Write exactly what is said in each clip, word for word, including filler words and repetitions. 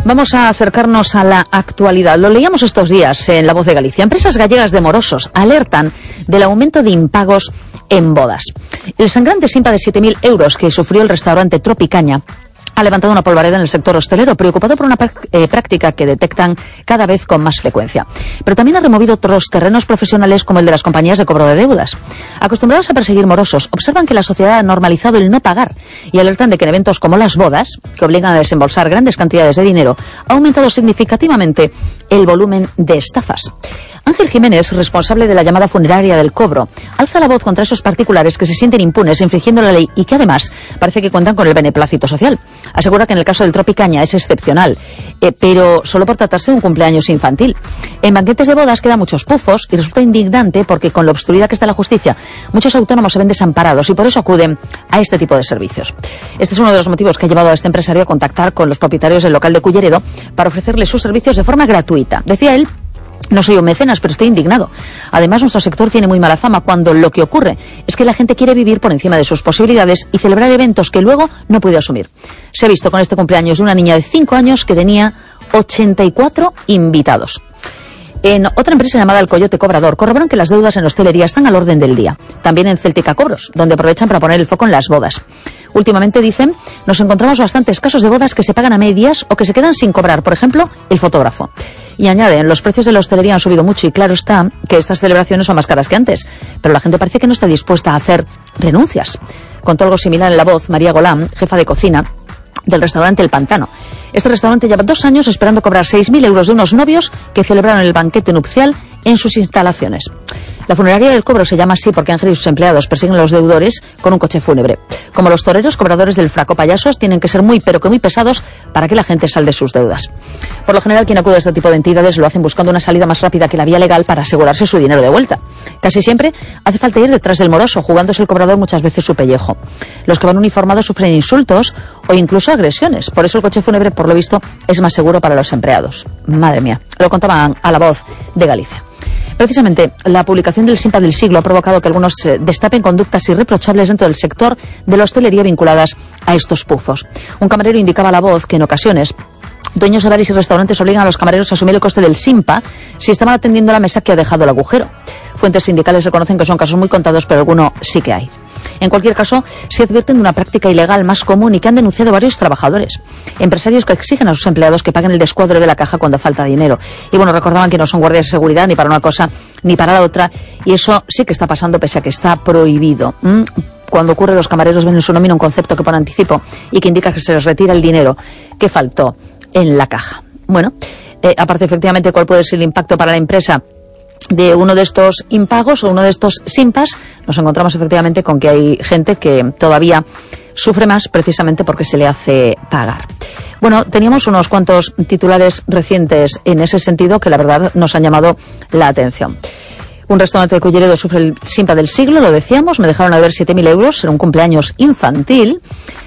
Vamos a acercarnos a la actualidad. Lo leíamos estos días en La Voz de Galicia. Empresas gallegas de morosos alertan del aumento de impagos en bodas. El sangrante simpa de siete mil euros que sufrió el restaurante Tropicaña ha levantado una polvareda en el sector hostelero, preocupado por una eh, práctica que detectan cada vez con más frecuencia. Pero también ha removido otros terrenos profesionales como el de las compañías de cobro de deudas. Acostumbrados a perseguir morosos, observan que la sociedad ha normalizado el no pagar y alertan de que en eventos como las bodas, que obligan a desembolsar grandes cantidades de dinero, ha aumentado significativamente el volumen de estafas. Ángel Jiménez, responsable de la llamada funeraria del cobro, alza la voz contra esos particulares que se sienten impunes infringiendo la ley y que además parece que cuentan con el beneplácito social. Asegura que en el caso del Tropicaña es excepcional, eh, pero solo por tratarse de un cumpleaños infantil. En banquetes de bodas quedan muchos pufos y resulta indignante porque con lo obstruida que está la justicia, muchos autónomos se ven desamparados y por eso acuden a este tipo de servicios. Este es uno de los motivos que ha llevado a este empresario a contactar con los propietarios del local de Culleredo para ofrecerles sus servicios de forma gratuita. Decía él: no soy un mecenas, pero estoy indignado. Además, nuestro sector tiene muy mala fama cuando lo que ocurre es que la gente quiere vivir por encima de sus posibilidades y celebrar eventos que luego no puede asumir. Se ha visto con este cumpleaños de una niña de cinco años que tenía ochenta y cuatro invitados. En otra empresa llamada El Coyote Cobrador corroboran que las deudas en hostelería están al orden del día. También en Céltica Cobros, donde aprovechan para poner el foco en las bodas. Últimamente, dicen, nos encontramos bastantes casos de bodas que se pagan a medias o que se quedan sin cobrar, por ejemplo, el fotógrafo. Y añaden, los precios de la hostelería han subido mucho y claro está que estas celebraciones son más caras que antes, pero la gente parece que no está dispuesta a hacer renuncias. Contó algo similar en La Voz María Golán, jefa de cocina del restaurante El Pantano. Este restaurante lleva dos años esperando cobrar seis mil euros de unos novios que celebraron el banquete nupcial en sus instalaciones. La funeraria del cobro se llama así porque Ángel y sus empleados persiguen a los deudores con un coche fúnebre. Como los toreros, cobradores del fraco payasos tienen que ser muy pero que muy pesados para que la gente salde sus deudas. Por lo general, quien acude a este tipo de entidades lo hacen buscando una salida más rápida que la vía legal para asegurarse su dinero de vuelta. Casi siempre hace falta ir detrás del moroso, jugándose el cobrador muchas veces su pellejo. Los que van uniformados sufren insultos o incluso agresiones. Por eso el coche fúnebre, por lo visto, es más seguro para los empleados. Madre mía, lo contaban a La Voz de Galicia. Precisamente, la publicación del Simpa del Siglo ha provocado que algunos eh, destapen conductas irreprochables dentro del sector de la hostelería vinculadas a estos pufos. Un camarero indicaba a La Voz que en ocasiones dueños de bares y restaurantes obligan a los camareros a asumir el coste del Simpa si estaban atendiendo la mesa que ha dejado el agujero. Fuentes sindicales reconocen que son casos muy contados, pero alguno sí que hay. En cualquier caso, se advierten de una práctica ilegal más común y que han denunciado varios trabajadores. Empresarios que exigen a sus empleados que paguen el descuadro de la caja cuando falta dinero. Y bueno, recordaban que no son guardias de seguridad ni para una cosa ni para la otra. Y eso sí que está pasando pese a que está prohibido. ¿Mm? Cuando ocurre, los camareros ven en su nómina un concepto que pone anticipo y que indica que se les retira el dinero que faltó en la caja. Bueno, eh, aparte efectivamente, ¿cuál puede ser el impacto para la empresa de uno de estos impagos o uno de estos simpas? Nos encontramos efectivamente con que hay gente que todavía sufre más precisamente porque se le hace pagar. Bueno, teníamos unos cuantos titulares recientes en ese sentido que la verdad nos han llamado la atención. Un restaurante de Culleredo sufre el simpa del siglo, lo decíamos, me dejaron a ver siete mil euros en un cumpleaños infantil.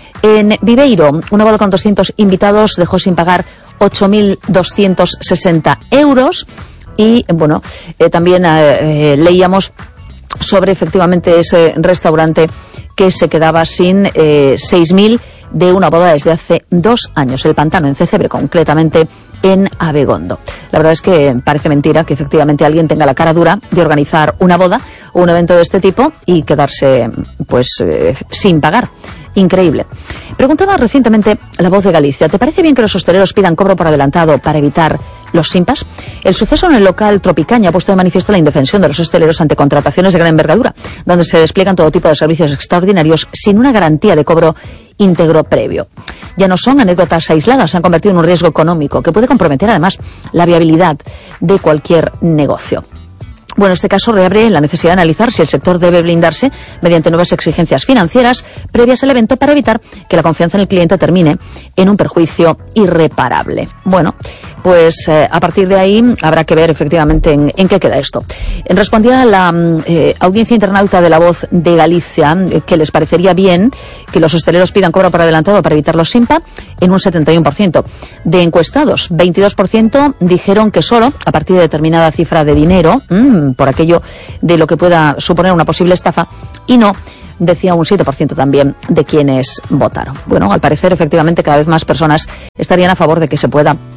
En Viveiro, una boda con doscientos invitados dejó sin pagar ocho mil doscientos sesenta euros. Y, bueno, eh, también eh, leíamos sobre, efectivamente, ese restaurante que se quedaba sin eh, seis mil de una boda desde hace dos años. El Pantano, en Cecebre, concretamente en Abegondo. La verdad es que parece mentira que, efectivamente, alguien tenga la cara dura de organizar una boda o un evento de este tipo y quedarse, pues, eh, sin pagar. Increíble. Preguntaba recientemente La Voz de Galicia, ¿te parece bien que los hosteleros pidan cobro por adelantado para evitar los simpas? El suceso en el local Tropicaña ha puesto de manifiesto la indefensión de los hosteleros ante contrataciones de gran envergadura, donde se despliegan todo tipo de servicios extraordinarios sin una garantía de cobro íntegro previo. Ya no son anécdotas aisladas, se han convertido en un riesgo económico que puede comprometer además la viabilidad de cualquier negocio. Bueno, este caso reabre la necesidad de analizar si el sector debe blindarse mediante nuevas exigencias financieras previas al evento para evitar que la confianza en el cliente termine en un perjuicio irreparable. Bueno, pues eh, a partir de ahí habrá que ver efectivamente en, en qué queda esto. Respondía a la eh, audiencia internauta de La Voz de Galicia eh, que les parecería bien que los hosteleros pidan cobro por adelantado para evitar los simpa en un setenta y uno por ciento de encuestados. veintidós por ciento dijeron que solo a partir de determinada cifra de dinero, mmm, por aquello de lo que pueda suponer una posible estafa, y no, decía un siete por ciento también de quienes votaron. Bueno, al parecer efectivamente cada vez más personas estarían a favor de que se pueda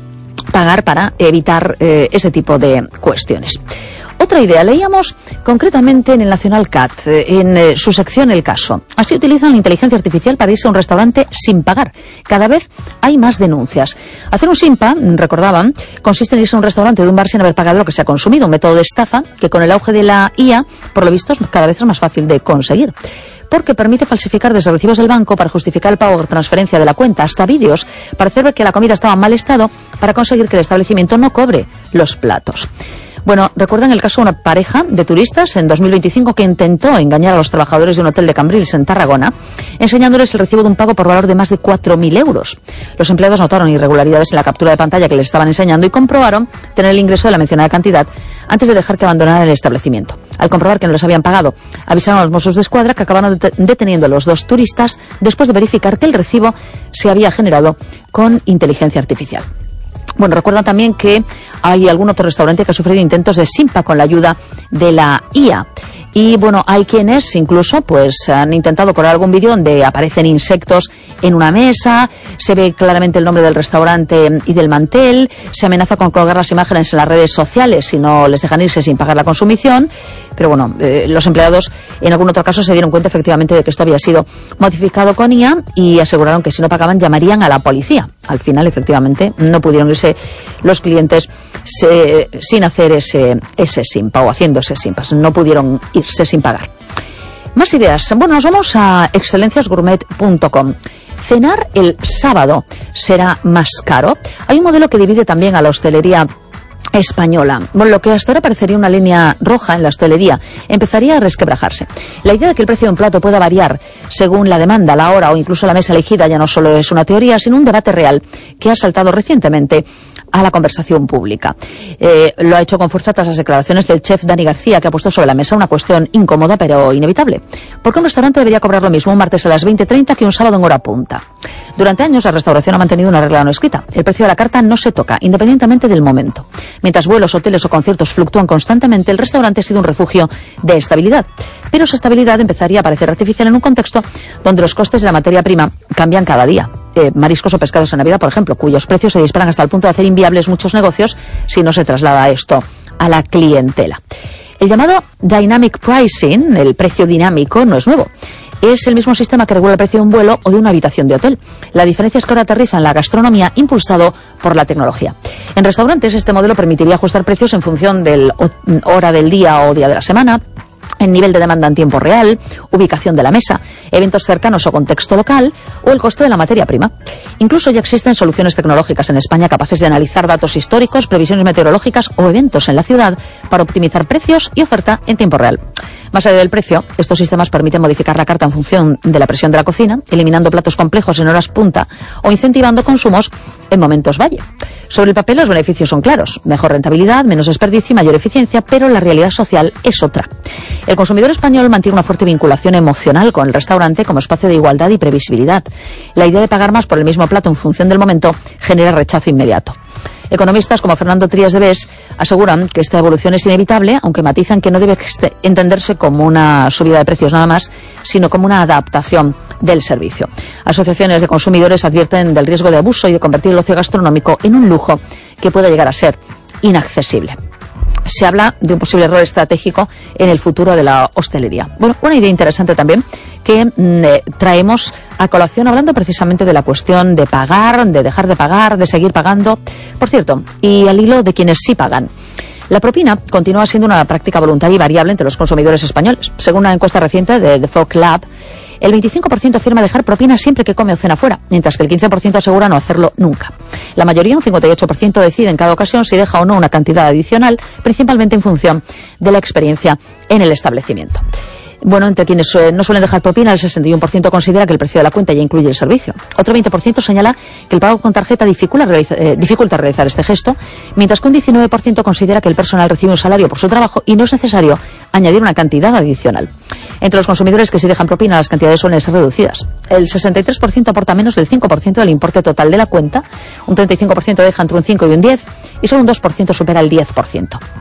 pagar para evitar eh, ese tipo de cuestiones. Otra idea, leíamos concretamente en el Nacional Cat, en eh, su sección El Caso. Así utilizan la inteligencia artificial para irse a un restaurante sin pagar. Cada vez hay más denuncias. Hacer un simpa, recordaban, consiste en irse a un restaurante de un bar sin haber pagado lo que se ha consumido. Un método de estafa que con el auge de la I A, por lo visto, es cada vez es más fácil de conseguir. Porque permite falsificar desde recibos del banco para justificar el pago o transferencia de la cuenta, hasta vídeos para hacer ver que la comida estaba en mal estado para conseguir que el establecimiento no cobre los platos. Bueno, recuerdan el caso de una pareja de turistas en dos mil veinticinco que intentó engañar a los trabajadores de un hotel de Cambrils en Tarragona, enseñándoles el recibo de un pago por valor de más de cuatro mil euros. Los empleados notaron irregularidades en la captura de pantalla que les estaban enseñando y comprobaron tener el ingreso de la mencionada cantidad antes de dejar que abandonaran el establecimiento. Al comprobar que no les habían pagado, avisaron a los Mossos de Escuadra, que acabaron deteniendo a los dos turistas después de verificar que el recibo se había generado con inteligencia artificial. Bueno, recuerdan también que hay algún otro restaurante que ha sufrido intentos de simpa con la ayuda de la I A. Y bueno, hay quienes incluso pues han intentado colar algún vídeo donde aparecen insectos en una mesa, se ve claramente el nombre del restaurante y del mantel, se amenaza con colgar las imágenes en las redes sociales si no les dejan irse sin pagar la consumición. Pero bueno, eh, los empleados en algún otro caso se dieron cuenta efectivamente de que esto había sido modificado con I A y aseguraron que si no pagaban llamarían a la policía. Al final, efectivamente, no pudieron irse los clientes se, sin hacer ese, ese simpa o haciendo ese simpa. No pudieron irse sin pagar. Más ideas. Bueno, nos vamos a excelencias gourmet punto com. Cenar el sábado será más caro. Hay un modelo que divide también a la hostelería española. Bueno, lo que hasta ahora parecería una línea roja en la hostelería empezaría a resquebrajarse. La idea de que el precio de un plato pueda variar según la demanda, la hora o incluso la mesa elegida ya no solo es una teoría, sino un debate real que ha saltado recientemente a la conversación pública. Eh, lo ha hecho con fuerza tras las declaraciones del chef Dani García, que ha puesto sobre la mesa una cuestión incómoda pero inevitable. ¿Por qué un restaurante debería cobrar lo mismo un martes a las veinte treinta que un sábado en hora punta? Durante años la restauración ha mantenido una regla no escrita. El precio de la carta no se toca, independientemente del momento. Mientras vuelos, hoteles o conciertos fluctúan constantemente, el restaurante ha sido un refugio de estabilidad. Pero esa estabilidad empezaría a parecer artificial en un contexto donde los costes de la materia prima cambian cada día. Eh, mariscos o pescados en Navidad, por ejemplo, cuyos precios se disparan hasta el punto de hacer inviables muchos negocios si no se traslada esto a la clientela. El llamado Dynamic Pricing, el precio dinámico, no es nuevo. Es el mismo sistema que regula el precio de un vuelo o de una habitación de hotel. La diferencia es que ahora aterriza en la gastronomía impulsado por la tecnología. En restaurantes este modelo permitiría ajustar precios en función de la hora del día o día de la semana, el nivel de demanda en tiempo real, ubicación de la mesa, eventos cercanos o contexto local o el coste de la materia prima. Incluso ya existen soluciones tecnológicas en España capaces de analizar datos históricos, previsiones meteorológicas o eventos en la ciudad para optimizar precios y oferta en tiempo real. Más allá del precio, estos sistemas permiten modificar la carta en función de la presión de la cocina, eliminando platos complejos en horas punta o incentivando consumos en momentos valle. Sobre el papel los beneficios son claros: mejor rentabilidad, menos desperdicio y mayor eficiencia, pero la realidad social es otra. El consumidor español mantiene una fuerte vinculación emocional con el restaurante como espacio de igualdad y previsibilidad. La idea de pagar más por el mismo plato en función del momento genera rechazo inmediato. Economistas como Fernando Trías de Bes aseguran que esta evolución es inevitable, aunque matizan que no debe entenderse como una subida de precios nada más, sino como una adaptación del servicio. Asociaciones de consumidores advierten del riesgo de abuso y de convertir el ocio gastronómico en un lujo que pueda llegar a ser inaccesible. Se habla de un posible error estratégico en el futuro de la hostelería. Bueno, una idea interesante también que eh, traemos a colación hablando precisamente de la cuestión de pagar, de dejar de pagar, de seguir pagando. Por cierto, y al hilo de quienes sí pagan. La propina continúa siendo una práctica voluntaria y variable entre los consumidores españoles. Según una encuesta reciente de The Folk Lab, el veinticinco por ciento afirma dejar propina siempre que come o cena fuera, mientras que el quince por ciento asegura no hacerlo nunca. La mayoría, un cincuenta y ocho por ciento, decide en cada ocasión si deja o no una cantidad adicional, principalmente en función de la experiencia en el establecimiento. Bueno, entre quienes eh, no suelen dejar propina, el sesenta y uno por ciento considera que el precio de la cuenta ya incluye el servicio. Otro veinte por ciento señala que el pago con tarjeta dificulta, realiza, eh, dificulta realizar este gesto, mientras que un diecinueve por ciento considera que el personal recibe un salario por su trabajo y no es necesario añadir una cantidad adicional. Entre los consumidores que sí dejan propina, las cantidades suelen ser reducidas. El sesenta y tres por ciento aporta menos del cinco por ciento del importe total de la cuenta, un treinta y cinco por ciento deja entre un cinco y un diez, y solo un dos por ciento supera el diez por ciento.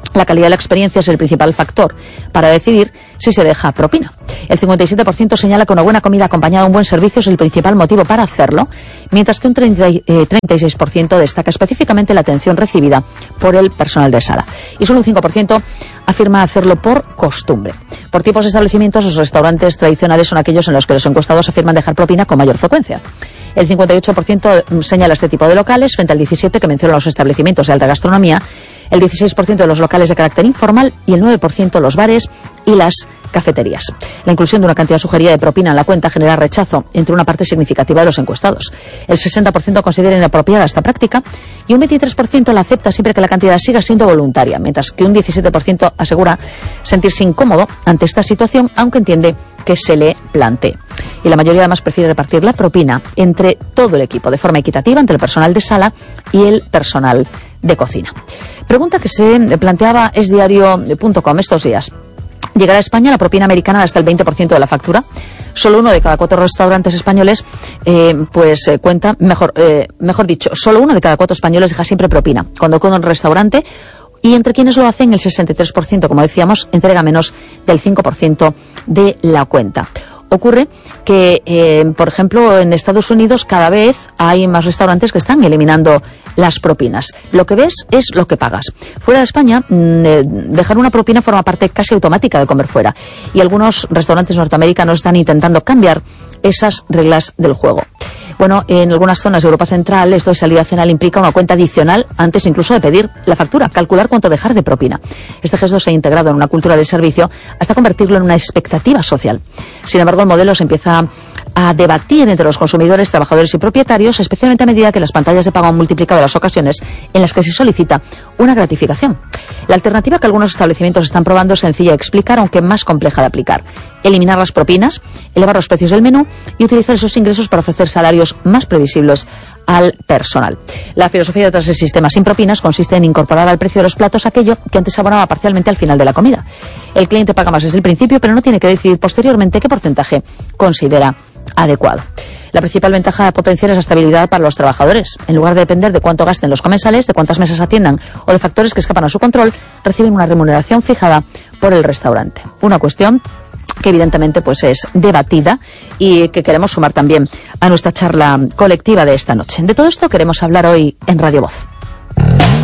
La calidad de la experiencia es el principal factor para decidir si se deja propina. El cincuenta y siete por ciento señala que una buena comida acompañada de un buen servicio es el principal motivo para hacerlo, mientras que un treinta y seis por ciento destaca específicamente la atención recibida por el personal de sala. Y solo un cinco por ciento afirma hacerlo por costumbre. Por tipos de establecimientos, los restaurantes tradicionales son aquellos en los que los encuestados afirman dejar propina con mayor frecuencia. El cincuenta y ocho por ciento señala este tipo de locales, frente al diecisiete por ciento que menciona los establecimientos de alta gastronomía, el dieciséis por ciento de los locales de carácter informal y el nueve por ciento los bares y las cafeterías. La inclusión de una cantidad sugerida de propina en la cuenta genera rechazo entre una parte significativa de los encuestados. El sesenta por ciento considera inapropiada esta práctica y un veintitrés por ciento la acepta siempre que la cantidad siga siendo voluntaria, mientras que un diecisiete por ciento asegura sentirse incómodo ante esta situación, aunque entiende que se le plantee. Y la mayoría además prefiere repartir la propina entre todo el equipo, de forma equitativa entre el personal de sala y el personal de cocina. Pregunta que se planteaba esdiario punto com estos días. ¿Llegará a España la propina americana hasta el veinte por ciento de la factura? Solo uno de cada cuatro restaurantes españoles eh, pues eh, cuenta, mejor, eh, mejor dicho, solo uno de cada cuatro españoles deja siempre propina cuando acude a un restaurante, y entre quienes lo hacen el sesenta y tres por ciento, como decíamos, entrega menos del cinco por ciento de la cuenta. Ocurre que, eh, por ejemplo, en Estados Unidos cada vez hay más restaurantes que están eliminando las propinas. Lo que ves es lo que pagas. Fuera de España, eh, dejar una propina forma parte casi automática de comer fuera. Y algunos restaurantes norteamericanos están intentando cambiar esas reglas del juego. Bueno, en algunas zonas de Europa Central, esto de salida a cenar implica una cuenta adicional antes incluso de pedir la factura, calcular cuánto dejar de propina. Este gesto se ha integrado en una cultura de servicio hasta convertirlo en una expectativa social. Sin embargo, el modelo se empieza a debatir entre los consumidores, trabajadores y propietarios, especialmente a medida que las pantallas de pago han multiplicado las ocasiones en las que se solicita una gratificación. La alternativa que algunos establecimientos están probando es sencilla de explicar, aunque más compleja de aplicar. Eliminar las propinas, elevar los precios del menú y utilizar esos ingresos para ofrecer salarios más previsibles al personal. La filosofía detrás del sistema sin propinas consiste en incorporar al precio de los platos aquello que antes se abonaba parcialmente al final de la comida. El cliente paga más desde el principio, pero no tiene que decidir posteriormente qué porcentaje considera adecuado. La principal ventaja potencial es la estabilidad para los trabajadores. En lugar de depender de cuánto gasten los comensales, de cuántas mesas atiendan o de factores que escapan a su control, reciben una remuneración fijada por el restaurante. Una cuestión que evidentemente pues es debatida y que queremos sumar también a nuestra charla colectiva de esta noche. De todo esto queremos hablar hoy en Radio Voz.